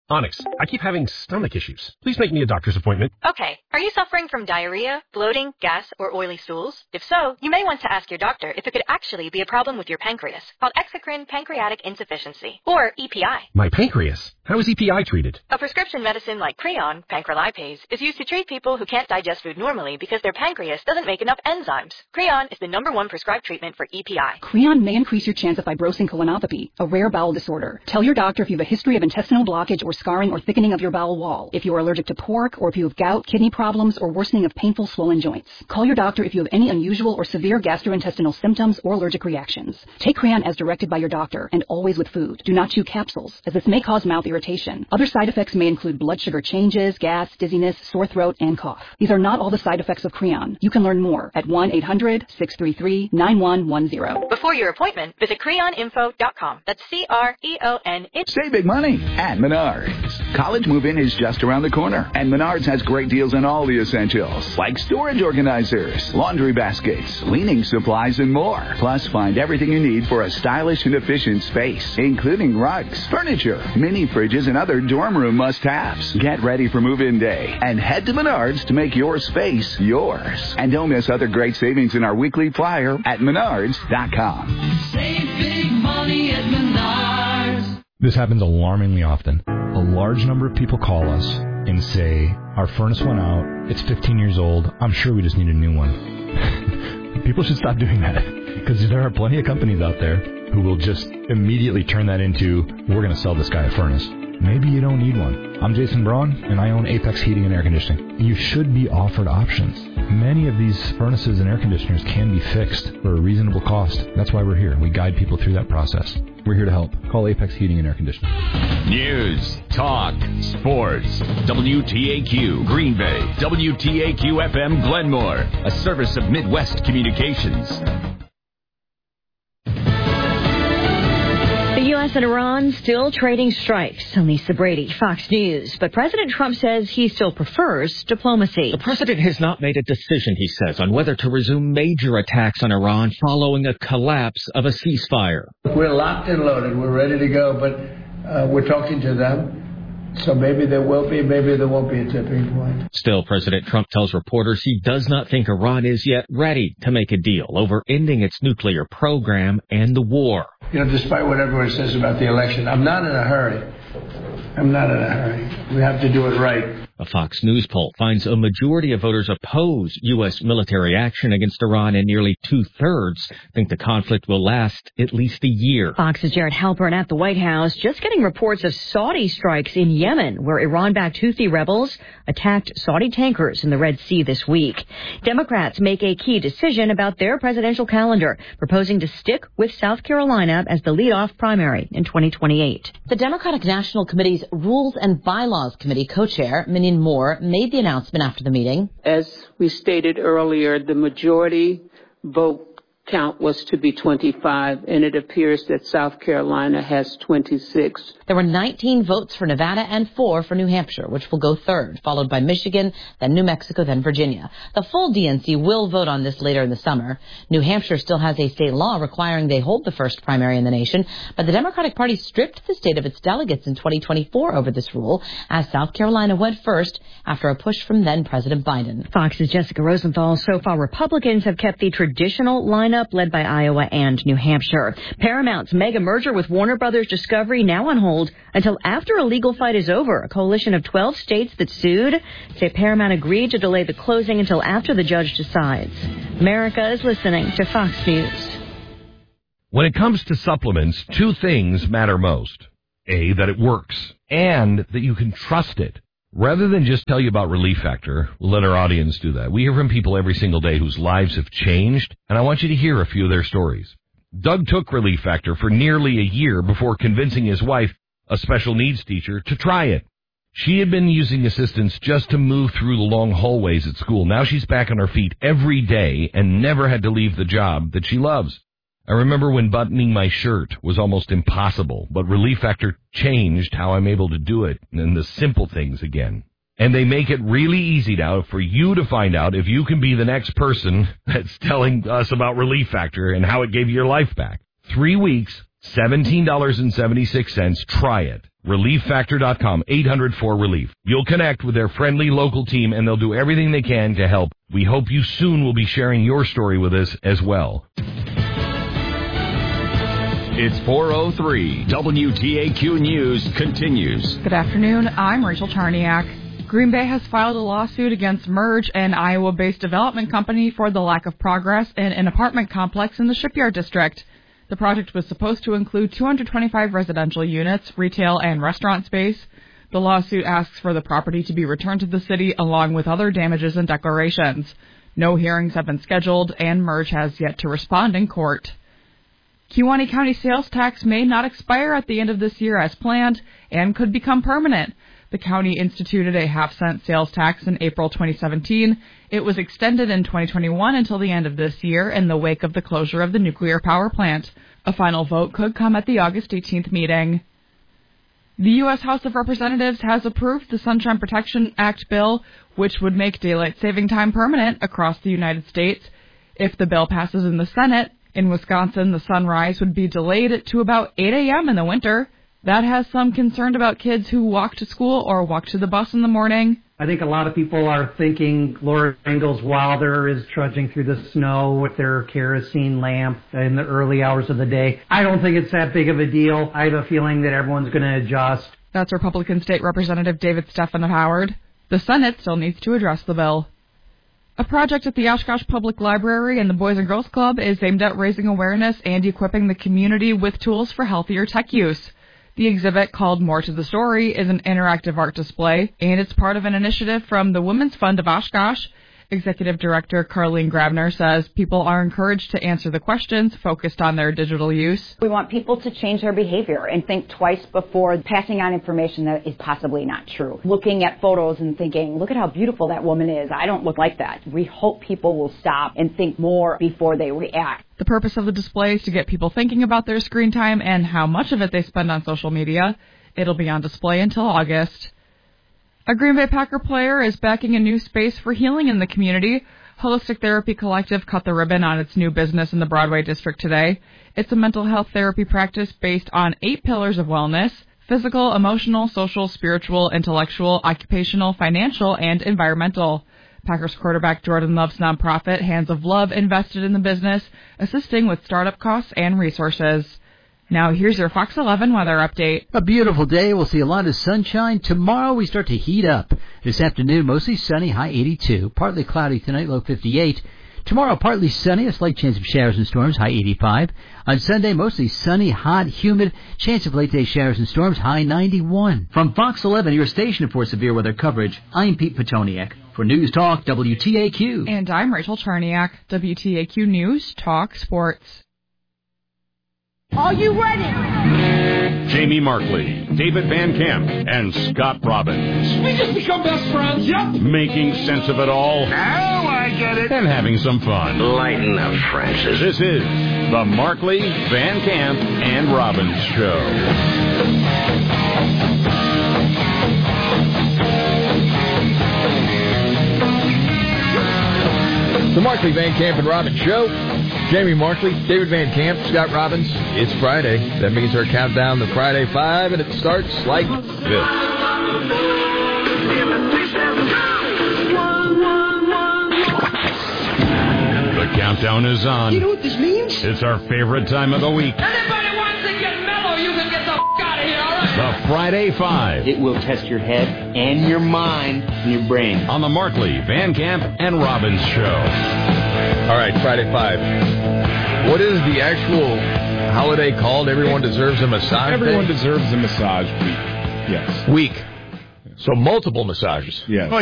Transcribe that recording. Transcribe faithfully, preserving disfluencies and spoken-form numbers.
Onyx, I keep having stomach issues. Please make me a doctor's appointment. Okay. Are you suffering from diarrhea, bloating, gas, or oily stools? If so, you may want to ask your doctor if it could actually be a problem with your pancreas, called exocrine pancreatic insufficiency, or E P I. My pancreas? How is E P I treated? A prescription medicine like Creon, pancrelipase, is used to treat people who can't digest food normally because their pancreas doesn't make enough enzymes. Creon is the number one prescribed treatment for E P I. Creon may increase your chance of fibrosing colonopathy, a rare bowel disorder. Tell your doctor if you have a history of intestinal blockage or scarring or thickening of your bowel wall, if you are allergic to pork, or if you have gout, kidney problems, or worsening of painful swollen joints. Call your doctor if you have any unusual or severe gastrointestinal symptoms or allergic reactions. Take Creon as directed by your doctor, and always with food. Do not chew capsules, as this may cause mouth irritation. Other side effects may include blood sugar changes, gas, dizziness, sore throat, and cough. These are not all the side effects of Creon. You can learn more at one eight hundred, six three three, nine one one zero. Before your appointment, visit creon info dot com. That's C R E O N. Save big money at Menards. College move-in is just around the corner, and Menards has great deals on all the essentials, like storage organizers, laundry baskets, cleaning supplies, and more. Plus, find everything you need for a stylish and efficient space, including rugs, furniture, mini fridges, and other dorm room must-haves. Get ready for move-in day, and head to Menards to make your space yours. And don't miss other great savings in our weekly flyer at menards dot com. Save big money at Menards. This happens alarmingly often. A large number of people call us and say, our furnace went out, it's fifteen years old, I'm sure we just need a new one. People should stop doing that, because there are plenty of companies out there who will just immediately turn that into, we're going to sell this guy a furnace. Maybe you don't need one. I'm Jason Braun, and I own Apex Heating and Air Conditioning. You should be offered options. Many of these furnaces and air conditioners can be fixed for a reasonable cost. That's why we're here. We guide people through that process. We're here to help. Call Apex Heating and Air Conditioning. News, talk, sports. W T A Q Green Bay. W T A Q F M Glenmore. A service of Midwest Communications. The U S and Iran still trading strikes. Lisa Brady, Fox News. But President Trump says he still prefers diplomacy. The president has not made a decision, he says, on whether to resume major attacks on Iran following a collapse of a ceasefire. We're locked and loaded. We're ready to go, but uh, we're talking to them. So maybe there will be, maybe there won't be a tipping point. Still, President Trump tells reporters he does not think Iran is yet ready to make a deal over ending its nuclear program and the war. You know, despite what everyone says about the election, I'm not in a hurry. I'm not in a hurry. We have to do it right. A Fox News poll finds a majority of voters oppose U S military action against Iran, and nearly two-thirds think the conflict will last at least a year. Fox's Jared Halpern at the White House just getting reports of Saudi strikes in Yemen, where Iran-backed Houthi rebels attacked Saudi tankers in the Red Sea this week. Democrats make a key decision about their presidential calendar, proposing to stick with South Carolina as the leadoff primary in twenty twenty-eight. The Democratic National Committee's Rules and Bylaws Committee co-chair, Minion Moore, made the announcement after the meeting. As we stated earlier, the majority vote count was to be twenty-five, and it appears that South Carolina has twenty-six. There were nineteen votes for Nevada and four for New Hampshire, which will go third, followed by Michigan, then New Mexico, then Virginia. The full D N C will vote on this later in the summer. New Hampshire still has a state law requiring they hold the first primary in the nation, but the Democratic Party stripped the state of its delegates in twenty twenty-four over this rule, as South Carolina went first after a push from then-President Biden. Fox's Jessica Rosenthal. So far, Republicans have kept the traditional lineup led by Iowa and New Hampshire. Paramount's mega merger with Warner Brothers Discovery now on hold until after a legal fight is over. A coalition of twelve states that sued say Paramount agreed to delay the closing until after the judge decides. America is listening to Fox News. When it comes to supplements, two things matter most. A, that it works, and that you can trust it. Rather than just tell you about Relief Factor, we'll let our audience do that. We hear from people every single day whose lives have changed, and I want you to hear a few of their stories. Doug took Relief Factor for nearly a year before convincing his wife, a special needs teacher, to try it. She had been using assistance just to move through the long hallways at school. Now she's back on her feet every day and never had to leave the job that she loves. I remember when buttoning my shirt was almost impossible, but Relief Factor changed how I'm able to do it and the simple things again. And they make it really easy now for you to find out if you can be the next person that's telling us about Relief Factor and how it gave you your life back. Three weeks, seventeen dollars and seventy-six cents. Try it. relief factor dot com, eight hundred four relief. You'll connect with their friendly local team, and they'll do everything they can to help. We hope you soon will be sharing your story with us as well. It's four oh three. W T A Q News continues. Good afternoon. I'm Rachel Charniak. Green Bay has filed a lawsuit against Merge, an Iowa-based development company, for the lack of progress in an apartment complex in the Shipyard District. The project was supposed to include two hundred twenty-five residential units, retail and restaurant space. The lawsuit asks for the property to be returned to the city along with other damages and declarations. No hearings have been scheduled, and Merge has yet to respond in court. Kewaunee County sales tax may not expire at the end of this year as planned and could become permanent. The county instituted a half-cent sales tax in April twenty seventeen. It was extended in twenty twenty-one until the end of this year in the wake of the closure of the nuclear power plant. A final vote could come at the August eighteenth meeting. The U S House of Representatives has approved the Sunshine Protection Act bill, which would make daylight saving time permanent across the United States. If the bill passes in the Senate, in Wisconsin, the sunrise would be delayed to about eight a.m. in the winter. That has some concern about kids who walk to school or walk to the bus in the morning. I think a lot of people are thinking Laura Ingalls Wilder is trudging through the snow with their kerosene lamp in the early hours of the day. I don't think it's that big of a deal. I have a feeling that everyone's going to adjust. That's Republican State Representative David Stephan of Howard. The Senate still needs to address the bill. A project at the Oshkosh Public Library and the Boys and Girls Club is aimed at raising awareness and equipping the community with tools for healthier tech use. The exhibit, called More to the Story, is an interactive art display, and it's part of an initiative from the Women's Fund of Oshkosh. Executive Director Carlene Grabner says people are encouraged to answer the questions focused on their digital use. We want people to change their behavior and think twice before passing on information that is possibly not true. Looking at photos and thinking, look at how beautiful that woman is. I don't look like that. We hope people will stop and think more before they react. The purpose of the display is to get people thinking about their screen time and how much of it they spend on social media. It'll be on display until August. A Green Bay Packer player is backing a new space for healing in the community. Holistic Therapy Collective cut the ribbon on its new business in the Broadway district today. It's a mental health therapy practice based on eight pillars of wellness: physical, emotional, social, spiritual, intellectual, occupational, financial, and environmental. Packers quarterback Jordan Love's nonprofit, Hands of Love, invested in the business, assisting with startup costs and resources. Now here's your Fox eleven weather update. A beautiful day. We'll see a lot of sunshine. Tomorrow we start to heat up. This afternoon, mostly sunny, high eighty-two. Partly cloudy tonight, low fifty-eight. Tomorrow, partly sunny, a slight chance of showers and storms, high eighty-five. On Sunday, mostly sunny, hot, humid, chance of late-day showers and storms, high ninety-one. From Fox eleven, your station for severe weather coverage, I'm Pete Petoniak. For News Talk, W T A Q. And I'm Rachel Charniak. W T A Q News Talk Sports. Are you ready? Jamie Markley, David Van Camp, and Scott Robbins. We just become best friends, yep. Making sense of it all. Now I get it. And having some fun. Lighten up, Francis. This is the Markley, Van Camp, and Robbins Show. The Markley, Van Camp, and Robbins Show. Jamie Markley, David Van Camp, Scott Robbins. It's Friday. That means our countdown to Friday five, and it starts like this. The countdown is on. You know what this means? It's our favorite time of the week. Anybody wants to get mellow, you can get the f*** out of here, all right? The Friday Five. It will test your head and your mind and your brain. On the Markley, Van Camp, and Robbins Show. All right, Friday Five. What is the actual holiday called? Everyone deserves a massage Everyone day? deserves a massage week. Yes. Week. So multiple massages. Yes. Oh,